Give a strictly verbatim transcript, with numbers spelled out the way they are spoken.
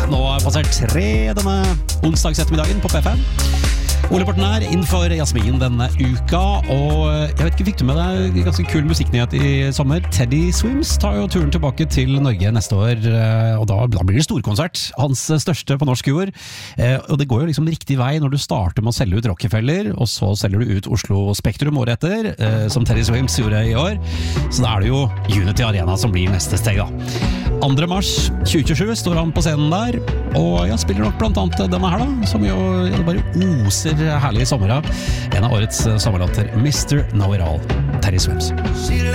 Nå er passert tre denne onsdags ettermiddagen på P fem. Ole Porten her, innenfor Jasmin denne uka, og jeg vet ikke, fikk du med deg ganske kul musikknyhet i sommer? Teddy Swims tar jo turen tilbake til Norge neste år, og da, da blir det storkonsert, hans største på norsk jord, og det går jo liksom riktig vei når du starter med å selge ut Rockefeller, og så selger du ut Oslo Spektrum året etter, som Teddy Swims gjorde i år, så da er det jo Unity Arena som blir neste steg da. andre mars tjue tjuesju står han på scenen der, og jeg spiller nok blant annet denne her da, som jo ja, bare oser herlig i sommer av. En av årets sommerlåter, mister Know It All, Teddy Swims.